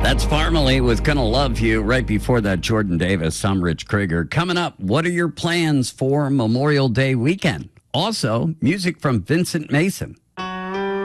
That's Farmily with Gonna Love You. Right before that, Jordan Davis, I'm Rich Krieger. Coming up, what are your plans for Memorial Day weekend? Also, music from Vincent Mason.